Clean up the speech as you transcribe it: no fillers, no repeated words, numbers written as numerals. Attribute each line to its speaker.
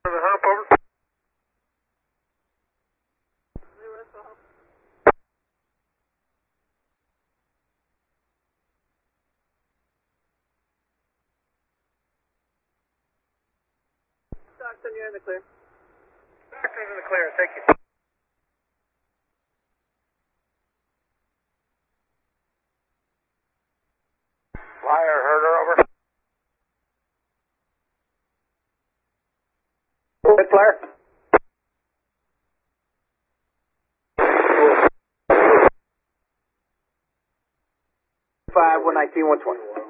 Speaker 1: The hump over.
Speaker 2: Stockton, you're in the clear.
Speaker 1: Stockton's in the clear, thank you. Flyer, herder, over.
Speaker 2: Good flare. 5, 119, 120.